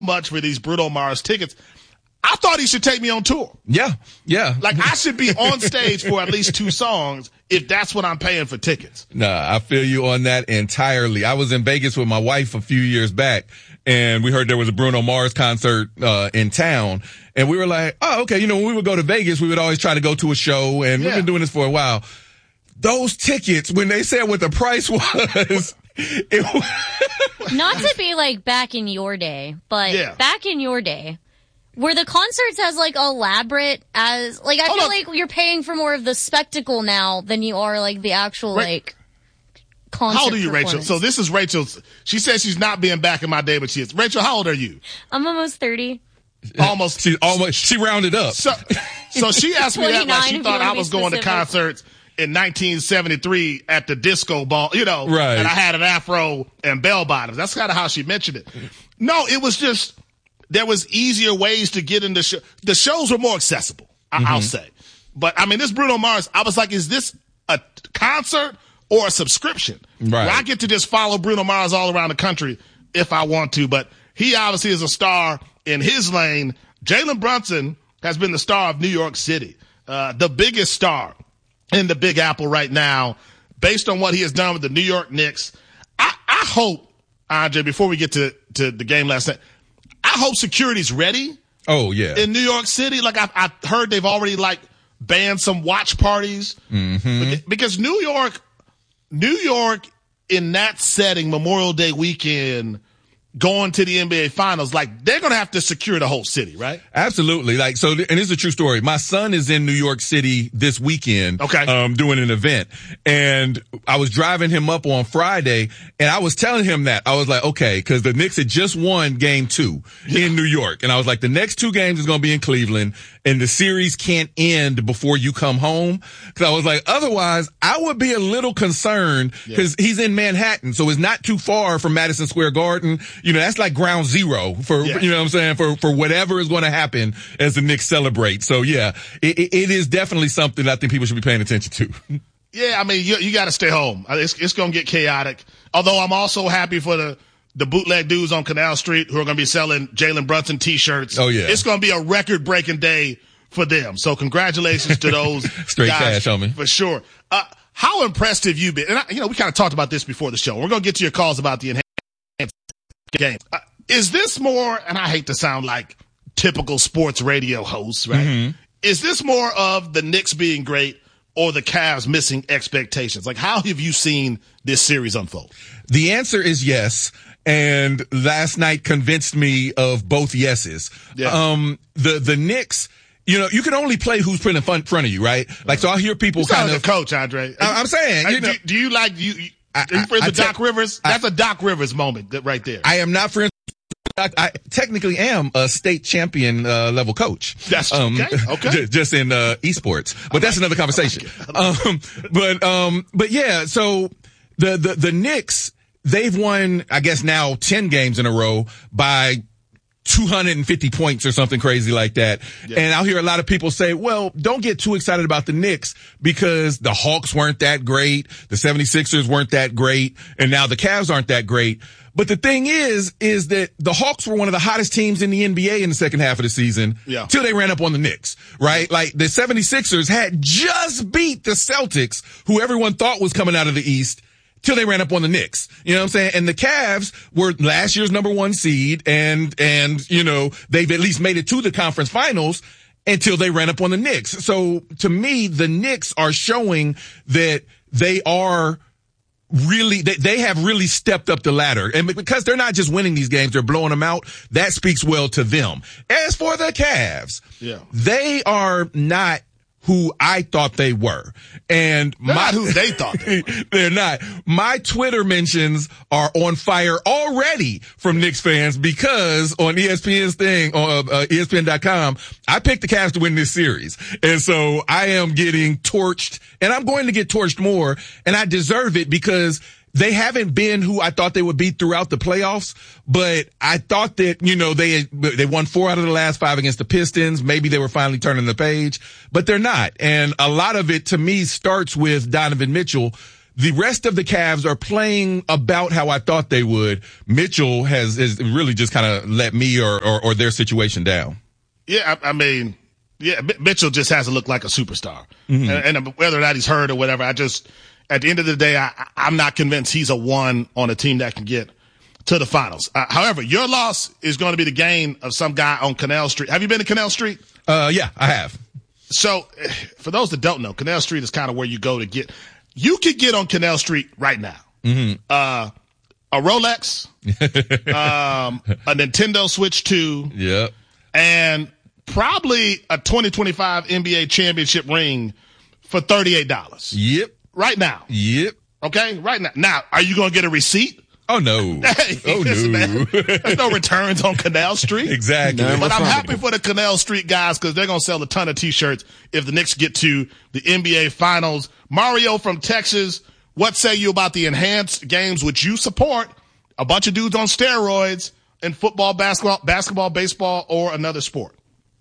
much for these Bruno Mars tickets. I thought he should take me on tour. Yeah. Like, I should be on stage for at least 2 songs if that's what I'm paying for tickets. Nah, I feel you on that entirely. I was in Vegas with my wife a few years back, and we heard there was a Bruno Mars concert in town, and we were like, oh, okay, when we would go to Vegas, we would always try to go to a show, and we've been doing this for a while. Those tickets, when they said what the price was, not to be like back in your day, but back in your day, were the concerts as like elaborate as like I feel like you're paying for more of the spectacle now than you are like the actual like concert. How old are you, Rachel? So this is Rachel's. She says she's not being back in my day, but she is. Rachel, how old are you? I'm almost 30. She rounded up. So she asked me that like she thought I was going to concerts in 1973 at the disco ball, right? And I had an afro and bell bottoms. That's kind of how she mentioned it. No, it was just. There was easier ways to get in the show. The shows were more accessible, I'll say. But, I mean, this Bruno Mars, I was like, is this a concert or a subscription? Right. Where I get to just follow Bruno Mars all around the country if I want to. But he obviously is a star in his lane. Jalen Brunson has been the star of New York City, the biggest star in the Big Apple right now, based on what he has done with the New York Knicks. I hope, Andre, before we get to the game last night, I hope security's ready. Oh, yeah. In New York City. Like, I heard they've already, like, banned some watch parties. Mm-hmm. Because New York, in that setting, Memorial Day weekend, going to the NBA Finals, like, they're going to have to secure the whole city, right? Absolutely. Like, so, and this is a true story. My son is in New York City this weekend. Okay. Doing an event. And I was driving him up on Friday, and I was telling him that. I was like, okay, cause the Knicks had just won game 2 in New York. And I was like, the next 2 games is going to be in Cleveland, and the series can't end before you come home. Cause I was like, otherwise, I would be a little concerned, cause he's in Manhattan, so it's not too far from Madison Square Garden. That's like ground zero for you know what I'm saying, for whatever is going to happen as the Knicks celebrate. So yeah, it is definitely something I think people should be paying attention to. Yeah, I mean, you got to stay home. It's going to get chaotic. Although I'm also happy for the bootleg dudes on Canal Street who are going to be selling Jalen Brunson t-shirts. Oh yeah. It's going to be a record-breaking day for them. So congratulations to those straight guys, cash, homie. For sure. How impressed have you been? And we kind of talked about this before the show. We're going to get to your calls about the enhanced game. Is this more, and I hate to sound like typical sports radio hosts, right? Mm-hmm. Is this more of the Knicks being great or the Cavs missing expectations? Like, how have you seen this series unfold? The answer is yes. And last night convinced me of both yeses. Yeah. The Knicks, you can only play who's put in front of you, right? Like, so I hear people kind of. Like a coach, Andre. I'm saying, do you like, are you friends with Doc Rivers? That's a Doc Rivers moment right there. I am not friends. I technically am a state champion level coach. That's okay. Just in esports, but that's another conversation. But yeah. So the Knicks, they've won, I guess now 10 games in a row by 250 points or something crazy like that. Yeah. And I'll hear a lot of people say, well, don't get too excited about the Knicks because the Hawks weren't that great. The 76ers weren't that great. And now the Cavs aren't that great. But the thing is that the Hawks were one of the hottest teams in the NBA in the second half of the season till they ran up on the Knicks, right? Like the 76ers had just beat the Celtics, who everyone thought was coming out of the East, till they ran up on the Knicks. You know what I'm saying? And the Cavs were last year's number 1 seed and they've at least made it to the conference finals until they ran up on the Knicks. So to me, the Knicks are showing that they are really, they have really stepped up the ladder. And because they're not just winning these games, they're blowing them out. That speaks well to them. As for the Cavs, they are not who I thought they were. And not who they thought they were. They're not. My Twitter mentions are on fire already from Knicks fans because on ESPN's thing, on ESPN.com, I picked the Cavs to win this series. And so I am getting torched, and I'm going to get torched more, and I deserve it because they haven't been who I thought they would be throughout the playoffs, but I thought that, they won 4 out of the last 5 against the Pistons. Maybe they were finally turning the page, but they're not. And a lot of it to me starts with Donovan Mitchell. the rest of the Cavs are playing about how I thought they would. Mitchell has really just kind of let me or their situation down. Yeah, I mean, Mitchell just hasn't looked like a superstar. Mm-hmm. And whether or not he's hurt or whatever, at the end of the day, I'm not convinced he's a one on a team that can get to the finals. However, your loss is going to be the gain of some guy on Canal Street. Have you been to Canal Street? Yeah, I have. So, for those that don't know, Canal Street is kind of where you go to get. You could get on Canal Street right now. Mm-hmm. A Rolex, a Nintendo Switch 2, yep, and probably a 2025 NBA championship ring for $38. Yep. Right now. Yep. Okay, right now. Now, are you going to get a receipt? Oh, no. Hey, listen, man, there's no returns on Canal Street. Exactly. No, but I'm happy for the Canal Street guys because they're going to sell a ton of T-shirts if the Knicks get to the NBA Finals. Mario from Texas, what say you about the enhanced games which you support? A bunch of dudes on steroids in football, basketball, baseball, or another sport.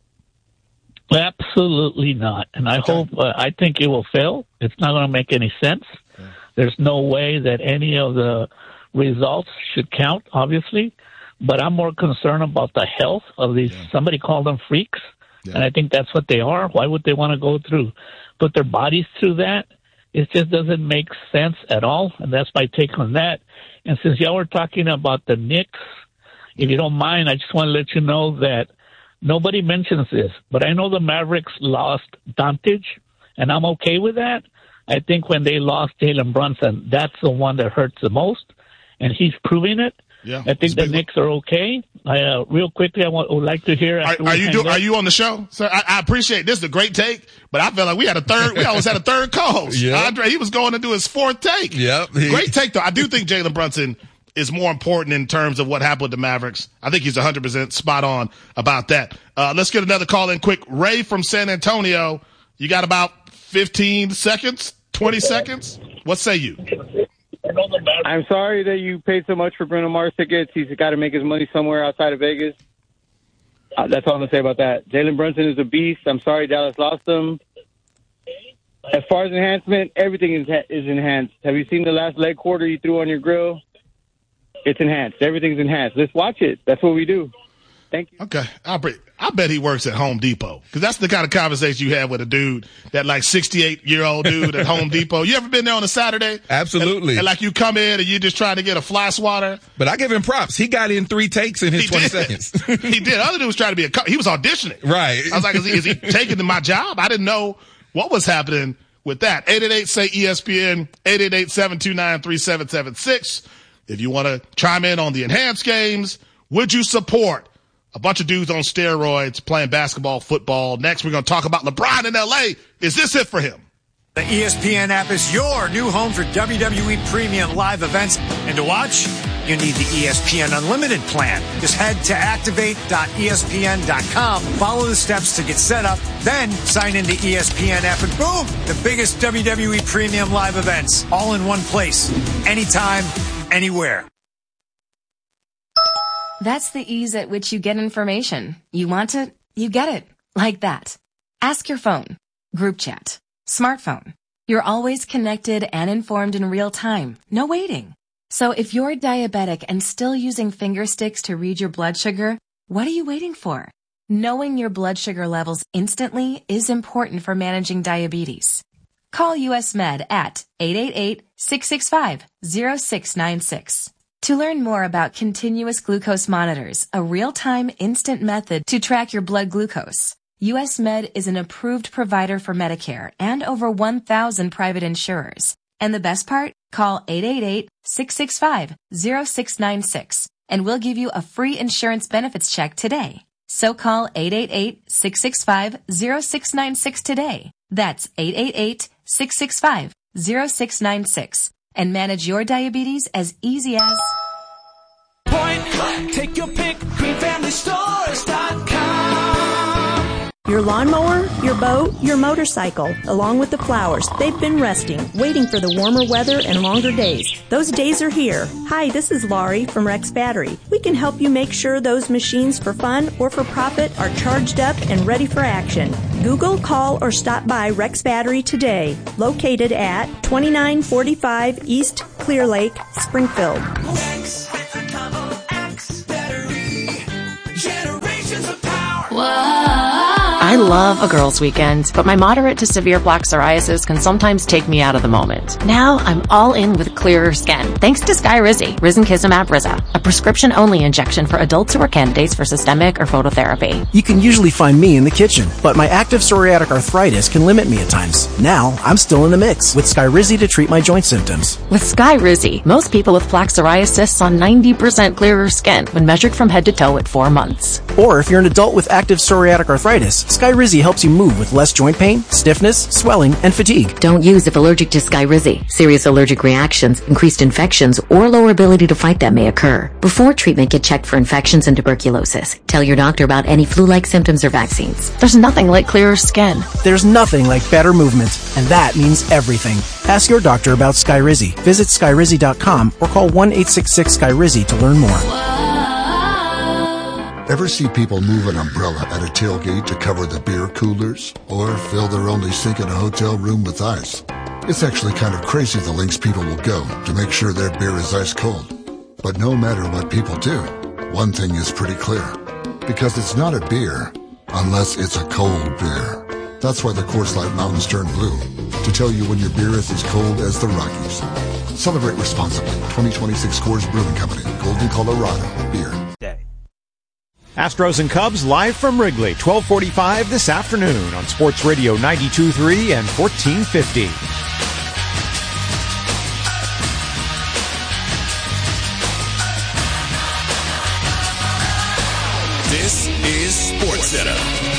Absolutely not. And I think it will fail. It's not going to make any sense. Yeah. There's no way that any of the results should count, obviously, but I'm more concerned about the health of these. Yeah. Somebody called them freaks, and I think that's what they are. Why would they want to put their bodies through that? It just doesn't make sense at all, and that's my take on that. And since y'all were talking about the Knicks, if you don't mind, I just want to let you know that nobody mentions this, but I know the Mavericks lost Doncic, and I'm okay with that. I think when they lost Jalen Brunson, that's the one that hurts the most. And he's proving it. Yeah, I think the Knicks are okay. Real quickly, I would like to hear. Are you on the show? Sir, I appreciate this. Is a great take, but I felt like we almost had a third co-host. Yep. Andre, he was going to do his fourth take. Yep. Great take, though. I do think Jalen Brunson is more important in terms of what happened with the Mavericks. I think he's 100% spot on about that. Let's get another call in quick. Ray from San Antonio. You got about 15 seconds, 20 seconds. What say you? I'm sorry that you paid so much for Bruno Mars tickets. He's got to make his money somewhere outside of Vegas. That's all I'm going to say about that. Jalen Brunson is a beast. I'm sorry Dallas lost him. As far as enhancement, everything is enhanced. Have you seen the last leg quarter you threw on your grill? It's enhanced. Everything's enhanced. Let's watch it. That's what we do. Thank you. Okay. I bet he works at Home Depot because that's the kind of conversation you have with a dude, that like 68-year-old dude at Home Depot. You ever been there on a Saturday? Absolutely. And like you come in and you just trying to get a fly swatter. But I give him props. He got in 3 takes in his 20 seconds. He did. Other dude was trying to be he was auditioning. Right. I was like, is he taking my job? I didn't know what was happening with that. 888-SAY-ESPN, 888-729-3776. If you want to chime in on the enhanced games, would you support a bunch of dudes on steroids playing basketball, football? Next, we're going to talk about LeBron in L.A. Is this it for him? The ESPN app is your new home for WWE premium live events. And to watch, you need the ESPN Unlimited plan. Just head to activate.espn.com, follow the steps to get set up, then sign into ESPN app, and boom, the biggest WWE premium live events all in one place, anytime, anywhere. That's the ease at which you get information. You want it, you get it. Like that. Ask your phone. Group chat. Smartphone. You're always connected and informed in real time. No waiting. So if you're diabetic and still using finger sticks to read your blood sugar, what are you waiting for? Knowing your blood sugar levels instantly is important for managing diabetes. Call US Med at 888-665-0696. To learn more about continuous glucose monitors, a real-time instant method to track your blood glucose, US Med is an approved provider for Medicare and over 1,000 private insurers. And the best part? Call 888-665-0696 and we'll give you a free insurance benefits check today. So call 888-665-0696 today. That's 888-665-0696. And manage your diabetes as easy as... Point blank. Take your pick. GreenFamilyStores.com. Your lawnmower Your boat, your motorcycle, along with the flowers, they've been resting, waiting for the warmer weather and longer days. Those days are here. Hi, this is Laurie from Rex Battery. We can help you make sure those machines for fun or for profit are charged up and ready for action. Google, call, or stop by Rex Battery today, located at 2945 East Clear Lake, Springfield. Rex, X Battery, generations of power. Whoa. I love a girls' weekend, but my moderate to severe plaque psoriasis can sometimes take me out of the moment. Now I'm all in with clearer skin, thanks to Skyrizi, Risankizumab Riza, a prescription-only injection for adults who are candidates for systemic or phototherapy. You can usually find me in the kitchen, but my active psoriatic arthritis can limit me at times. Now I'm still in the mix with Skyrizi to treat my joint symptoms. With Skyrizi, most people with plaque psoriasis saw 90% clearer skin when measured from head to toe at 4 months. Or if you're an adult with active psoriatic arthritis, Skyrizi helps you move with less joint pain, stiffness, swelling, and fatigue. Don't use if allergic to Skyrizi. Serious allergic reactions, increased infections, or lower ability to fight them may occur. Before treatment, get checked for infections and tuberculosis. Tell your doctor about any flu-like symptoms or vaccines. There's nothing like clearer skin. There's nothing like better movement, and that means everything. Ask your doctor about Skyrizi. Visit Skyrizi.com or call 1-866-SKYRIZI to learn more. Ever see people move an umbrella at a tailgate to cover the beer coolers? Or fill their only sink in a hotel room with ice? It's actually kind of crazy the lengths people will go to make sure their beer is ice cold. But no matter what people do, one thing is pretty clear. Because it's not a beer unless it's a cold beer. That's why the Coors Light Mountains turn blue. To tell you when your beer is as cold as the Rockies. Celebrate responsibly. 2026 Coors Brewing Company. Golden, Colorado. Beer. Astros and Cubs live from Wrigley, 12:45 this afternoon on Sports Radio 92.3 and 1450. This is SportsCenter.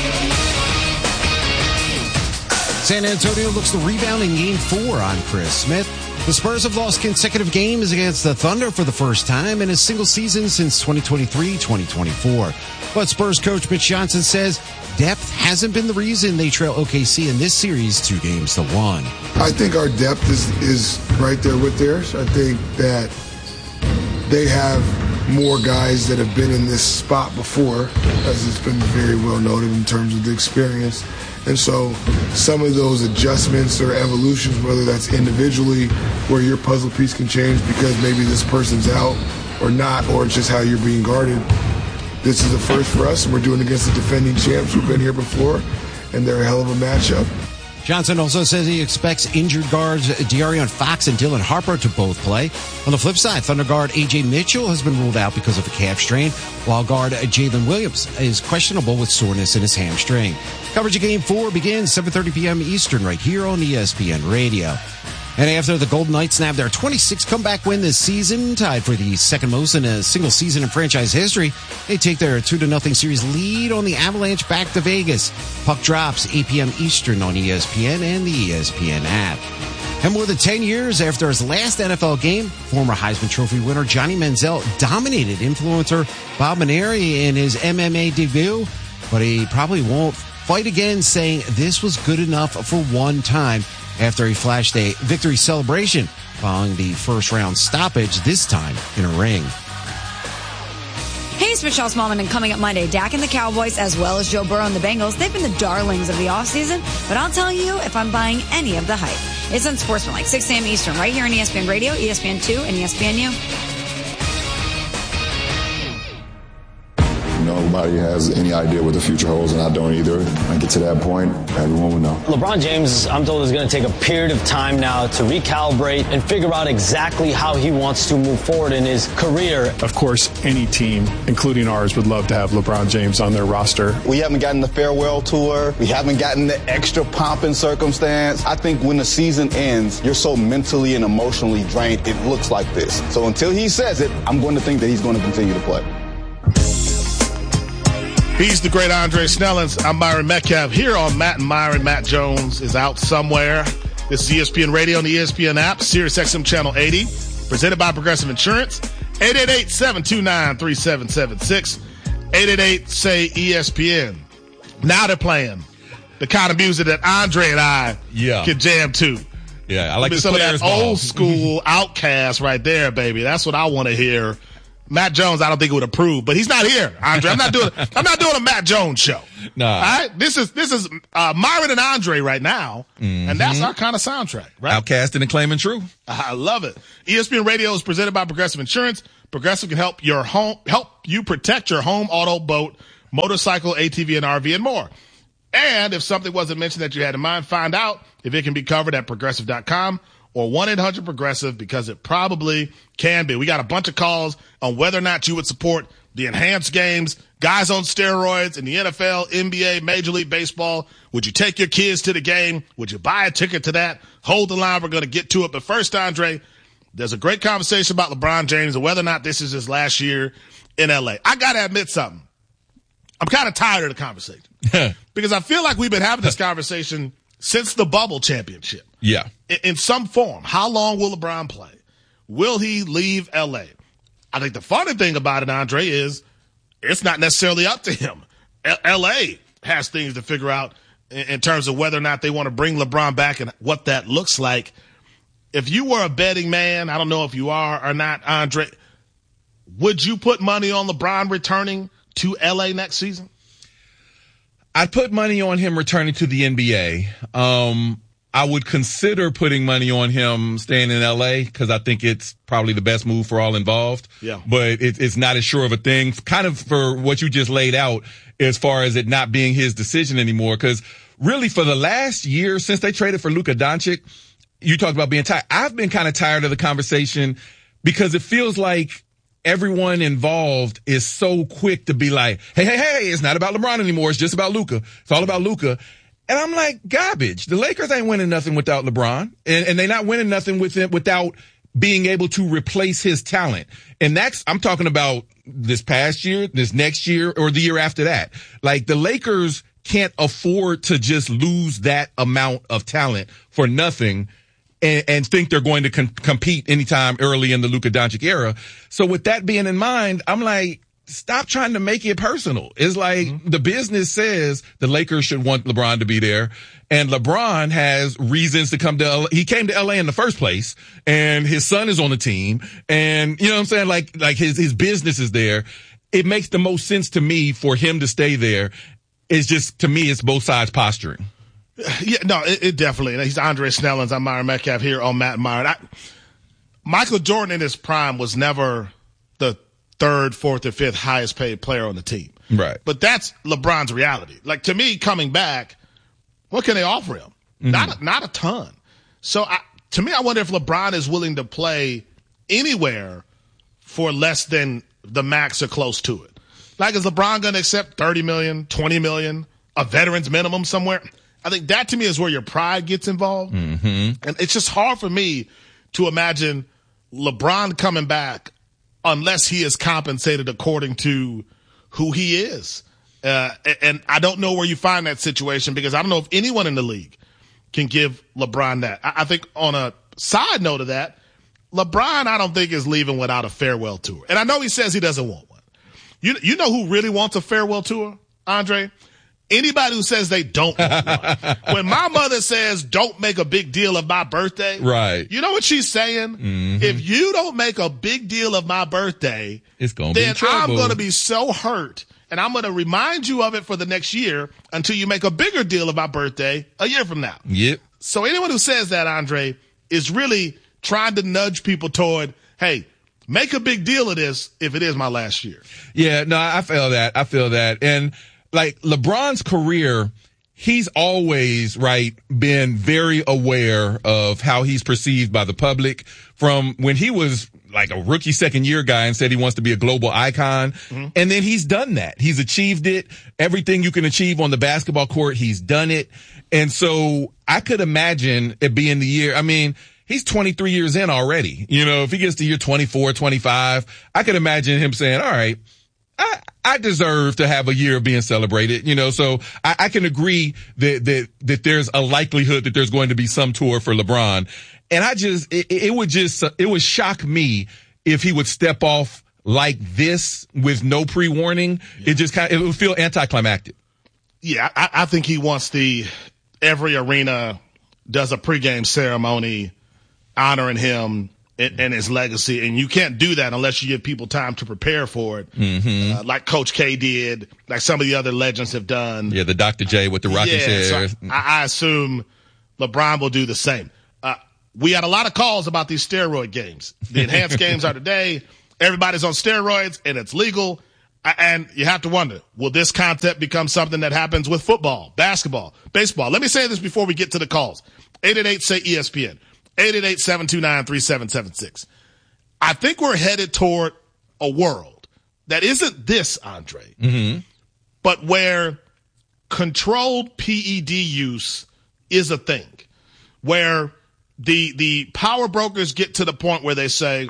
San Antonio looks to rebound in Game 4 on Chris Smith. The Spurs have lost consecutive games against the Thunder for the first time in a single season since 2023-2024. But Spurs coach Mitch Johnson says depth hasn't been the reason they trail OKC in this series 2-1. I think our depth is right there with theirs. I think that they have more guys that have been in this spot before, as it's been very well noted in terms of the experience. And so some of those adjustments or evolutions, whether that's individually where your puzzle piece can change because maybe this person's out or not, or it's just how you're being guarded. This is a first for us, and we're doing it against the defending champs who've been here before, and they're a hell of a matchup. Johnson also says he expects injured guards De'Aaron Fox and Dylan Harper to both play. On the flip side, Thunder guard A.J. Mitchell has been ruled out because of a calf strain, while guard Jalen Williams is questionable with soreness in his hamstring. Coverage of Game 4 begins 7:30 p.m. Eastern right here on ESPN Radio. And after the Golden Knights nabbed their 26th comeback win this season, tied for the second most in a single season in franchise history, they take their 2-0 series lead on the Avalanche back to Vegas. Puck drops 8 p.m. Eastern on ESPN and the ESPN app. And more than 10 years after his last NFL game, former Heisman Trophy winner Johnny Manziel dominated influencer Bob Maneri in his MMA debut, but he probably won't fight again, saying this was good enough for one time after he flashed a victory celebration following the first round stoppage, this time in a ring. Hey, it's Michelle Smallman, and coming up Monday, Dak and the Cowboys, as well as Joe Burrow and the Bengals, they've been the darlings of the offseason, but I'll tell you if I'm buying any of the hype. It's Unsportsmanlike, 6 a.m. Eastern, right here on ESPN Radio, ESPN2, and ESPNU. Nobody has any idea what the future holds, and I don't either. When I get to that point, everyone will know. LeBron James, I'm told, is going to take a period of time now to recalibrate and figure out exactly how he wants to move forward in his career. Of course, any team, including ours, would love to have LeBron James on their roster. We haven't gotten the farewell tour. We haven't gotten the extra pomp and circumstance. I think when the season ends, you're so mentally and emotionally drained, it looks like this. So until he says it, I'm going to think that he's going to continue to play. He's the great Andre Snellings. I'm Myron Metcalf here on Matt and Myron. Matt Jones is out somewhere. This is ESPN Radio and the ESPN app, Sirius XM Channel 80, presented by Progressive Insurance. 888-729-3776. 888-SAY-ESPN. Now they're playing. the kind of music that Andre and I can jam to. Yeah, I like some of that old school Outkast right there, baby. That's what I want to hear. Matt Jones, I don't think would approve, but he's not here, Andre. I'm not doing a Matt Jones show. No. All right? This is Myron and Andre right now, and that's our kind of soundtrack, right? Outcasting and claiming true. I love it. ESPN Radio is presented by Progressive Insurance. Progressive can help you protect your home, auto, boat, motorcycle, ATV, and RV, and more. And if something wasn't mentioned that you had in mind, find out if it can be covered at Progressive.com or 1-800-PROGRESSIVE, because it probably can be. We got a bunch of calls on whether or not you would support the enhanced games, guys on steroids in the NFL, NBA, Major League Baseball. Would you take your kids to the game? Would you buy a ticket to that? Hold the line. We're going to get to it. But first, Andre, there's a great conversation about LeBron James and whether or not this is his last year in L.A. I got to admit something. I'm kind of tired of the conversation because I feel like we've been having this conversation since the bubble championship. Yeah. In some form. How long will LeBron play? Will he leave L.A.? I think the funny thing about it, Andre, is it's not necessarily up to him. L.A. has things to figure out in terms of whether or not they want to bring LeBron back and what that looks like. If you were a betting man, I don't know if you are or not, Andre, would you put money on LeBron returning to L.A. next season? I'd put money on him returning to the NBA. I would consider putting money on him staying in L.A. because I think it's probably the best move for all involved. Yeah. But it's not as sure of a thing, kind of for what you just laid out as far as it not being his decision anymore. Because really for the last year since they traded for Luka Doncic, you talked about being tired. I've been kind of tired of the conversation because it feels like everyone involved is so quick to be like, hey, it's not about LeBron anymore. It's just about Luka. It's all about Luka. And I'm like, garbage. The Lakers ain't winning nothing without LeBron. And they're not winning nothing with him without being able to replace his talent. And I'm talking about this past year, this next year, or the year after that. Like, the Lakers can't afford to just lose that amount of talent for nothing and think they're going to compete anytime early in the Luka Doncic era. So with that being in mind, I'm like, stop trying to make it personal. It's like the business says the Lakers should want LeBron to be there, and LeBron has reasons to come to LA. He came to LA in the first place, and his son is on the team, and you know what I'm saying? Like his business is there. It makes the most sense to me for him to stay there. It's just, to me, it's both sides posturing. Yeah, no, it definitely. He's Andre Snellins. I'm Myron Metcalf here on Matt and Myron. Michael Jordan in his prime was never the third, fourth, or fifth highest paid player on the team. Right. But that's LeBron's reality. Like, to me, coming back, what can they offer him? Not a ton. So to me, I wonder if LeBron is willing to play anywhere for less than the max or close to it. Like, is LeBron going to accept $30 million, $20 million, a veteran's minimum somewhere? I think that, to me, is where your pride gets involved. And it's just hard for me to imagine LeBron coming back unless he is compensated according to who he is. And I don't know where you find that situation, because I don't know if anyone in the league can give LeBron that. I think on a side note of that, LeBron, I don't think, is leaving without a farewell tour. And I know he says he doesn't want one. You know who really wants a farewell tour, Andre? Anybody who says they don't want one. When my mother says, don't make a big deal of my birthday, right? You know what she's saying? If you don't make a big deal of my birthday, it's gonna be trouble. I'm going to be so hurt, and I'm going to remind you of it for the next year until you make a bigger deal of my birthday a year from now. Yep. So anyone who says that, Andre, is really trying to nudge people toward, hey, make a big deal of this if it is my last year. Yeah, no, I feel that. And like LeBron's career, he's always, right, been very aware of how he's perceived by the public, from when he was like a rookie second year guy and said he wants to be a global icon. And then he's done that. He's achieved it. Everything you can achieve on the basketball court, he's done it. And so I could imagine it being the year. I mean, he's 23 years in already. You know, if he gets to year 24, 25, I could imagine him saying, all right, I deserve to have a year of being celebrated, you know, so I can agree that there's a likelihood that there's going to be some tour for LeBron. And it would shock me if he would step off like this with no pre-warning. Yeah. It would feel anticlimactic. Yeah, I think he wants every arena does a pregame ceremony honoring him and his legacy, and you can't do that unless you give people time to prepare for it, like Coach K did, like some of the other legends have done. Yeah, the Dr. J with the rocking chair. So I assume LeBron will do the same. We had a lot of calls about these steroid games. The enhanced games are today. Everybody's on steroids, and it's legal. And you have to wonder, will this concept become something that happens with football, basketball, baseball? Let me say this before we get to the calls. 888-SAY-ESPN. 888-729-3776. I think we're headed toward a world that isn't this, Andre, but where controlled PED use is a thing, where the power brokers get to the point where they say,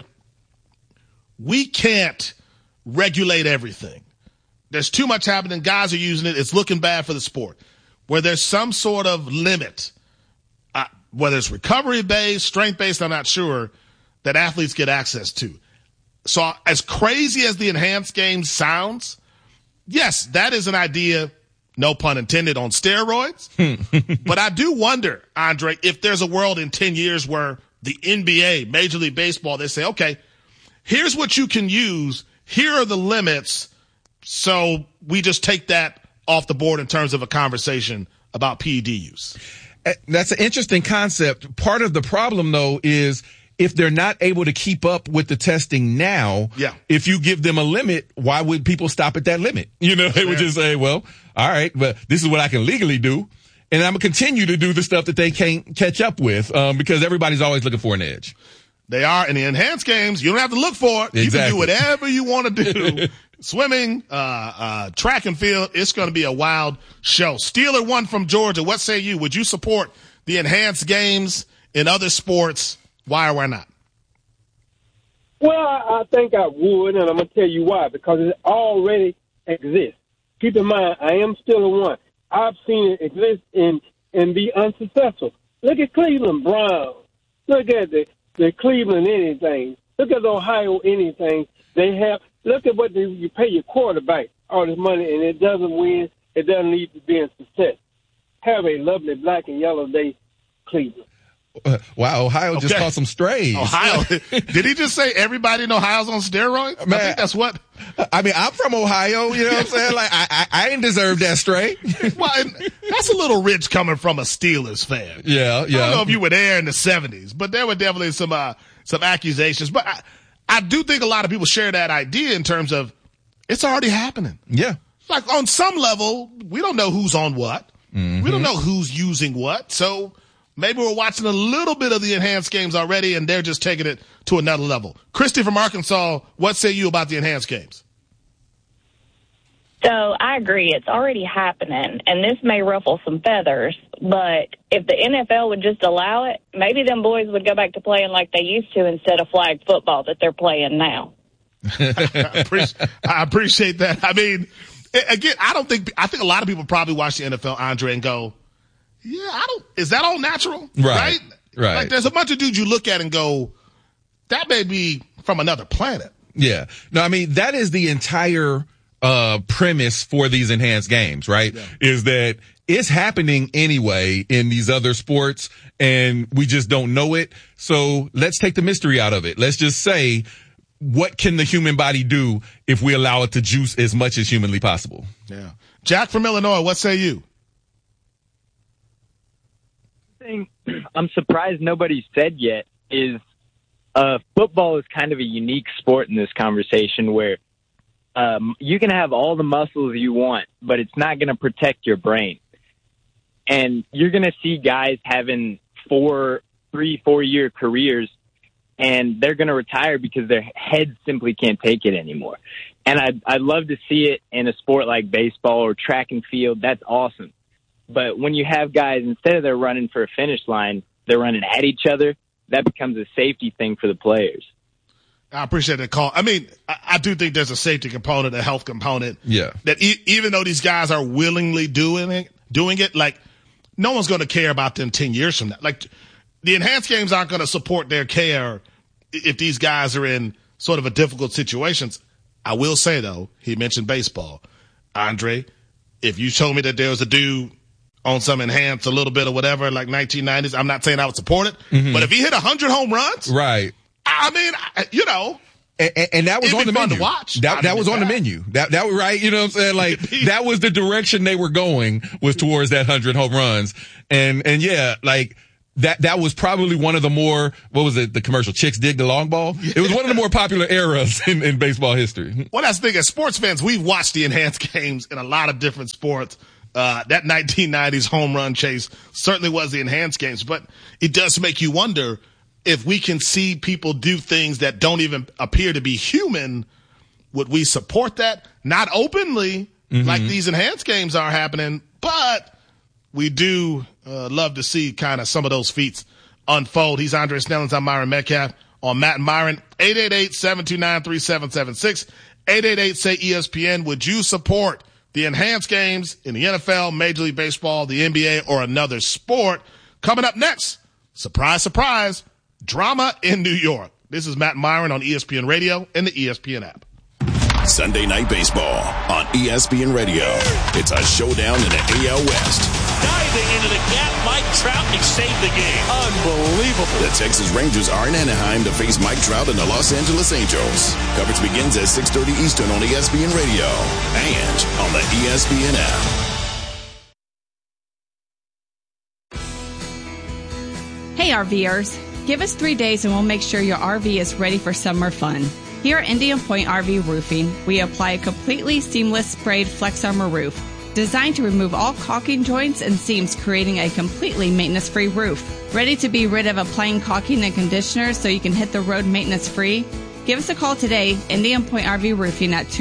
we can't regulate everything. There's too much happening. Guys are using it. It's looking bad for the sport. Where there's some sort of limit, whether it's recovery-based, strength-based, I'm not sure, that athletes get access to. So as crazy as the enhanced game sounds, yes, that is an idea, no pun intended, on steroids. But I do wonder, Andre, if there's a world in 10 years where the NBA, Major League Baseball, they say, okay, here's what you can use. Here are the limits. So we just take that off the board in terms of a conversation about PED use. That's an interesting concept. Part of the problem, though, is if they're not able to keep up with the testing now, if you give them a limit, why would people stop at that limit? You know, they would just say, well, all right, but this is what I can legally do. And I'm going to continue to do the stuff that they can't catch up with because everybody's always looking for an edge. They are. In the enhanced games, you don't have to look for it. You can do whatever you want to do. Swimming, track and field, it's going to be a wild show. Steeler 1 from Georgia. What say you? Would you support the enhanced games in other sports? Why or why not? Well, I think I would, and I'm going to tell you why. Because it already exists. Keep in mind, I am Steeler 1. I've seen it exist and be unsuccessful. Look at Cleveland Browns. Look at the Cleveland anything. Look at the Ohio anything. They have. Look at what you pay your quarterback all this money, and it doesn't win. It doesn't lead to being success. Have a lovely black and yellow day, Cleveland. Wow, Ohio just caught some strays. Ohio, did he just say everybody in Ohio's on steroids? Man, I think that's what. I mean, I'm from Ohio, you know what I'm saying? Like, I ain't deserve that stray. Well, that's a little rich coming from a Steelers fan. Yeah. I don't know if you were there in the 70s, but there were definitely some accusations. But I do think a lot of people share that idea in terms of it's already happening. Yeah. Like, on some level, we don't know who's on what. We don't know who's using what. So maybe we're watching a little bit of the enhanced games already, and they're just taking it to another level. Christy from Arkansas, what say you about the enhanced games? So I agree. It's already happening, and this may ruffle some feathers, but if the NFL would just allow it, maybe them boys would go back to playing like they used to instead of flag football that they're playing now. I appreciate that. I mean, again, I think a lot of people probably watch the NFL, Andre, and go, yeah, is that all natural? Right. Like, there's a bunch of dudes you look at and go, that may be from another planet. Yeah. No, I mean, that is the entire premise for these enhanced games, right? Yeah. Is that it's happening anyway in these other sports and we just don't know it. So let's take the mystery out of it. Let's just say, what can the human body do if we allow it to juice as much as humanly possible? Yeah. Jack from Illinois, what say you? I'm surprised nobody said yet is football is kind of a unique sport in this conversation where you can have all the muscles you want, but it's not going to protect your brain. And you're going to see guys having 3-4 year careers, and they're going to retire because their heads simply can't take it anymore. And I'd love to see it in a sport like baseball or track and field. That's awesome. But when you have guys, instead of they're running for a finish line, they're running at each other, that becomes a safety thing for the players. I appreciate that call. I mean, I do think there's a safety component, a health component. Yeah. That even though these guys are willingly doing it, like, no one's going to care about them 10 years from now. Like, the enhanced games aren't going to support their care if these guys are in sort of a difficult situations. I will say, though, he mentioned baseball. Andre, if you told me that there was a dude on some enhanced a little bit or whatever, like 1990s, I'm not saying I would support it. Mm-hmm. But if he hit 100 home runs, right? I mean, And that was on the menu. To watch. That was on the menu. That was right. You know what I'm saying? Like that was the direction they were going, was towards that 100 home runs. And yeah, like that was probably one of the more, what was it? The commercial Chicks Dig the Long Ball. It was one of the more popular eras in baseball history. Well, that's the thing. As sports fans, we've watched the enhanced games in a lot of different sports. That 1990s home run chase certainly was the enhanced games, but it does make you wonder if we can see people do things that don't even appear to be human. Would we support that? Not openly, like these enhanced games are happening, but we do love to see kind of some of those feats unfold. He's Andre Snellings. I'm Myron Metcalf on Matt and Myron. 888-729-3776. 888-SAY-ESPN. Would you support the enhanced games in the NFL, Major League Baseball, the NBA, or another sport? Coming up next, surprise, surprise, drama in New York. This is Matt Myron on ESPN Radio and the ESPN app. Sunday Night Baseball on ESPN Radio. It's a showdown in the AL West. Diving into the gap, Mike Trout, he saved the game. Unbelievable. The Texas Rangers are in Anaheim to face Mike Trout and the Los Angeles Angels. Coverage begins at 6:30 Eastern on ESPN Radio and on the ESPN app. Hey RVers, give us 3 days and we'll make sure your RV is ready for summer fun. Here at Indian Point RV Roofing, we apply a completely seamless sprayed Flex Armor roof, designed to remove all caulking joints and seams, creating a completely maintenance-free roof. Ready to be rid of applying caulking and conditioner so you can hit the road maintenance-free? Give us a call today, Indian Point RV Roofing at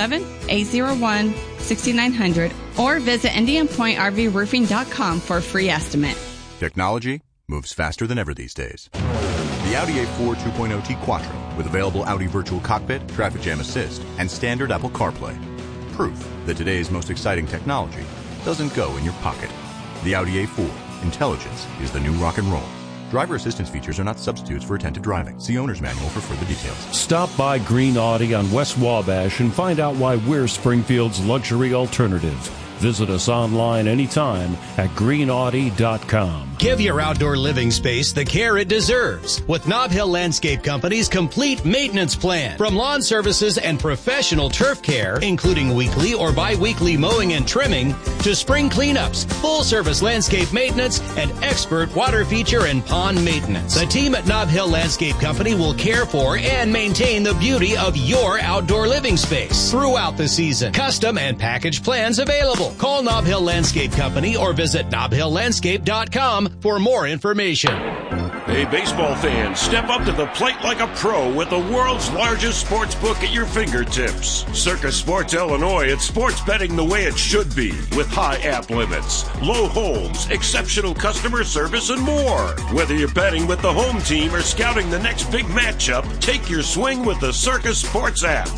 217-801-6900, or visit IndianPointRVRoofing.com for a free estimate. Technology moves faster than ever these days. The Audi A4 2.0T Quattro with available Audi Virtual Cockpit, Traffic Jam Assist, and standard Apple CarPlay. Proof that today's most exciting technology doesn't go in your pocket. The Audi A4. Intelligence is the new rock and roll. Driver assistance features are not substitutes for attentive driving. See owner's manual for further details. Stop by Green Audi on West Wabash and find out why we're Springfield's luxury alternative. Visit us online anytime at greenaudi.com. Give your outdoor living space the care it deserves with Nob Hill Landscape Company's complete maintenance plan. From lawn services and professional turf care, including weekly or bi-weekly mowing and trimming, to spring cleanups, full-service landscape maintenance, and expert water feature and pond maintenance. The team at Nob Hill Landscape Company will care for and maintain the beauty of your outdoor living space throughout the season. Custom and package plans available. Call Nob Hill Landscape Company or visit nobhilllandscape.com for more information. Hey, baseball fans, step up to the plate like a pro with the world's largest sports book at your fingertips. Circus Sports Illinois, it's sports betting the way it should be, with high app limits, low holds, exceptional customer service, and more. Whether you're betting with the home team or scouting the next big matchup, take your swing with the Circus Sports app.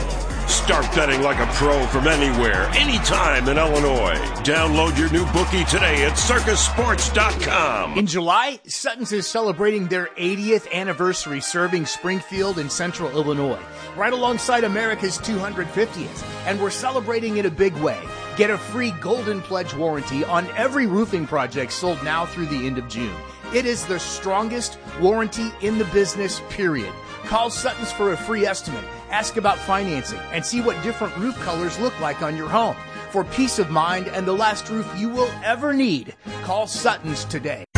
Start betting like a pro from anywhere, anytime in Illinois. Download your new bookie today at circusports.com. In July, Sutton's is celebrating their 80th anniversary serving Springfield and Central Illinois, right alongside America's 250th. And we're celebrating in a big way. Get a free Golden Pledge warranty on every roofing project sold now through the end of June. It is the strongest warranty in the business, period. Call Sutton's for a free estimate. Ask about financing and see what different roof colors look like on your home. For peace of mind and the last roof you will ever need, call Sutton's today.